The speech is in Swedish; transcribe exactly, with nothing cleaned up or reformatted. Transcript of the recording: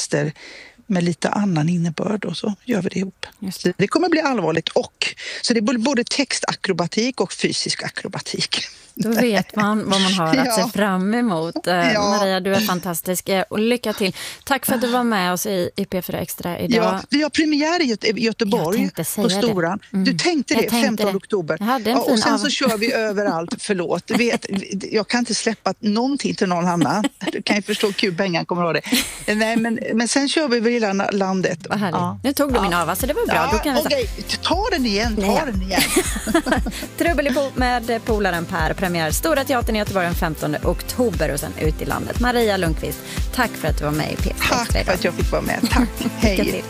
texter med lite annan innebörd och så gör vi det ihop. Just det. Så det kommer bli allvarligt och så det är både textakrobatik och fysisk akrobatik. Då vet man vad man har att Ja. se fram emot. Eh, Ja. Maria, du är fantastisk eh, och lycka till. Tack för att du var med oss i, i P fyra Extra idag. Ja, vi har premiär i Göte- Jag Göteborg tänkte säga på Storan. det. Mm. Du tänkte Jag det, tänkte femtonde det. oktober. Jag hade en Ja, fin och sen av- så kör vi överallt, förlåt. Du vet, jag kan inte släppa någonting till någon annan. Du kan ju förstå hur Bengan kommer att ha det. Nej, men, men sen kör vi över hela landet. Vad härligt. Ja. Nu tog du min ava, så det var bra. Ja, Då kan vi okej, ta den igen, ta Nej. den igen. Trubbel i po- med polaren Per, premiär Stora Teatern i Göteborg den femtonde oktober och sen ut i landet. Maria Lundqvist, tack för att du var med i P fyra Extra Tack för idag. att jag fick vara med. Tack, Lycka hej. till.